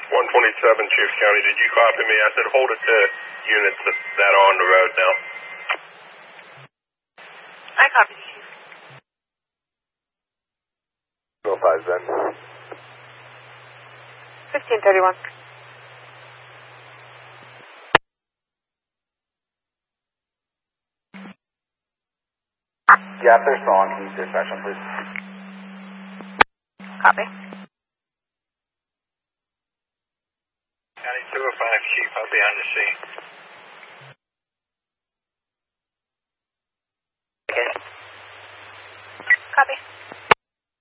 127 Chiefs County, did you copy me? I said hold it to units that are on the road now. I copied you. 05 then. 1531. Yeah, if they're still on, can you dispatch them, please? Copy. County 205 Chief, I'll be on the scene. Okay. Copy.